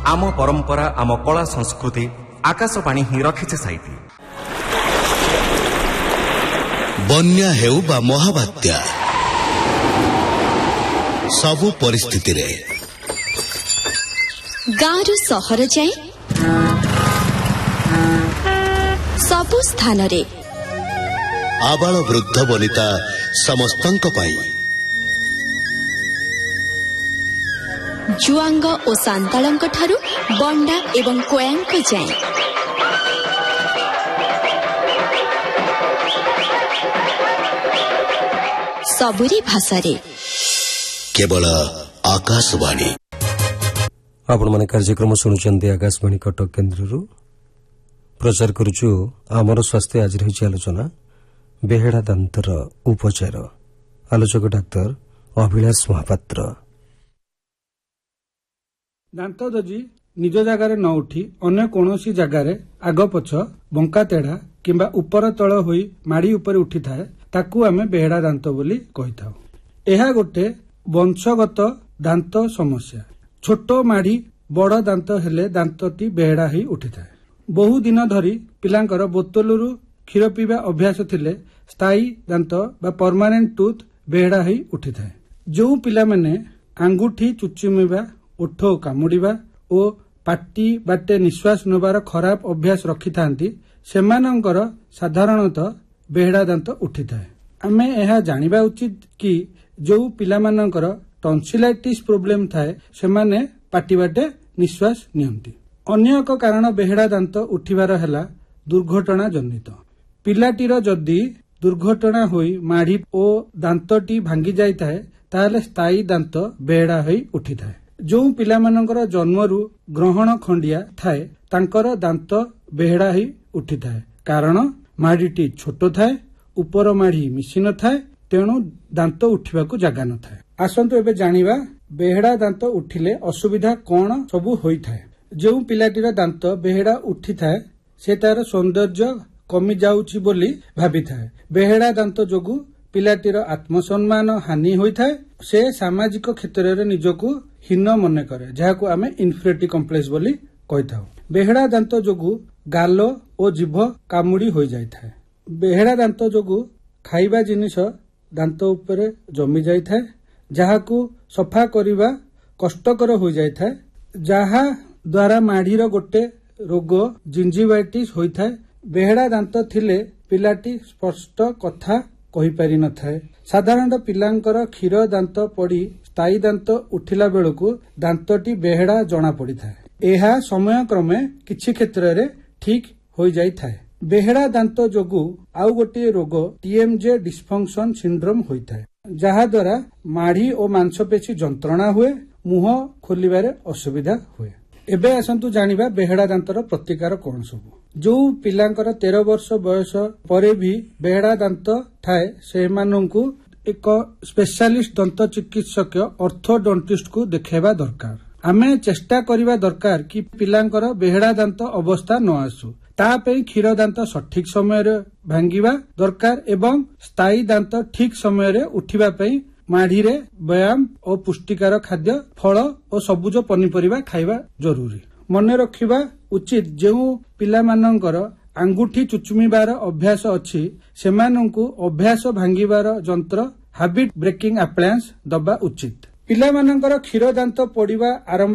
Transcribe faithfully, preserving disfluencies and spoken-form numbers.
आम परंपरा आम कला संस्कृति आकाशवाणी ही रखिছে साइती। बन्या हेउ बा महाबात्या सबु परिस्थिति रे गाँरु सहर जाए सबु स्थान रे आबाल वृद्ध वनिता समस्तंक पाई जुआंग ओ सांतालंक ठारू बंडा एवं कोयांक जाए सबुरी भाषा रे केवल आकाशवाणी। आपण माने कार्यक्रम शुणुचंदी आकाशवाणी कटक केन्द्र प्रचार करुचु आमर स्वास्थ्य आज रही आलोचना बेहेड़ा दांतर उपचार आलोचक डाक्तर अभिलाष महापात्र। दांत दजी निज जगार न उठी अन्य कौनसी जगार आग पछ बंका तेढ़ा किंबा उपर तल होई माड़ी ऊपर उठी थाए ताकू आमे बेहेड़ा दांत बोली कहि थाउ। एहा गोटे वंशगत दांत समस्या। छोट माड़ी बड़ दांत हेले दांतटी बेहेड़ा ही उठी थाए। बहु दिन धरी पिलांकर बोतलरू क्षीर पीवा अभ्यास थिले स्थायी दांत बा परमानेंट टूथ बेहेड़ा ही उठी थाए। जो पिला माने आंगुठी चुचुमिबा ओठ कामुड़िबा ओ पाटी बाटे निश्वास नबार खराब अभ्यास रखि थांती सेमानंकर साधारणतः बेहेड़ा दांत उठी थाए। आमे एहा जानिबा उचित कि जो पिलामानंकर टॉन्सिलाइटिस प्रॉब्लम थाए सेमाने पाटी बाटे निश्वास नियंती। अन्य एक कारण बेहेड़ा दांत उठिबार हेला दुर्घटना जनित। पिलाटीर जदि दुर्घटना होई माढ़ी ओ दांतटी भांगी जाय थाए ताले स्थायी दांत बेहेड़ा होई उठी थाए। जो पिलामानंकर जन्मरू ग्रहण खंडिया थाए तांकर दांत बेहेड़ा ही उठी थाए कारण माढ़ीटी छोट थाए ऊपर माढ़ी मिशी न थाए तेणु दांत उठिबाकू जागा न थाए। आसंतु एबे जानिबा बेहेड़ा दांत उठिले असुविधा कौन सबु होई थाए। जो पिलाटीर दांत बेहेड़ा उठी थाए से तार सौंदर्य कमी जाउछि बोली भाबी थाए। बेहेड़ा दांत जोगु पिलाटीर आत्मसम्मान हानि होई थाए। से सामाजिक क्षेत्र रे निजकू हीन मने करे जहाकू आमे इन्फिरिटी कम्प्लेक्स बोली कहि थाउ। बेहेड़ा दांत जोगु गाल ओ जीभ कामुड़ी होई जाय थाए। बेहेड़ा दांत जोगु खाइबा जिनिस दांत उपरे जमी जाय थाए जहाकू सफा करिबा कष्टकर होई जाय थाए जहा द्वारा माढ़ीर गोटे रोग जिंजिवाइटिस होई थाए। बेहेड़ा दांत थिले पिलाटी स्पष्ट कथा कहि पारि न थाए। साधारणतः पिलांकर क्षीर दांत पड़ी स्थायी दांत उठिला बेलकू दांतटी बेहेड़ा जना पड़ी थाए। एहा समय क्रमे किछि क्षेत्र रे ठीक होई जाय थाए। बेहेड़ा दांत जोगु आउ गोटे रोग टीएमजे डिस्फंक्शन सिंड्रोम होई थाए जहा द्वारा माढ़ी और मांसपेशी जंत्रणा हुए मुह खोलिबारे असुविधा हुए। एबे आसंतु जानिबा बेहेड़ा दांतर प्रतिकार कौन सब। जो पिलांकर तेरह वर्ष बयस परे भी बेहेड़ा दांत थाए सेमानंकु एक स्पेशलिस्ट दंत चिकित्सक ऑर्थोडोंटिस्ट को देखेबा दरकार। आमे चेष्टा करिबा दरकार कि पिलांकर बेहेड़ा दांत अवस्था न आसु ता पे क्षीर दांत सठिक समय रे भांगिबा दरकार एवं स्थायी दांत ठीक समय रे उठिबा पई माढ़ी रे व्यायाम और पुष्टिकार खाद्य फल और सबुज पनीपरिबा खाइबा जरूरी। मने रखिबा उचित जो पिलामानंकर आंगुठी चुचुमिबार अभ्यास अछि सेमानंकु अभ्यास भांगिबार जंत्र हैबिट ब्रेकिंग अप्लायंस दबा उचित। पिलामानंकर क्षीर दांत पड़िबा आरंभ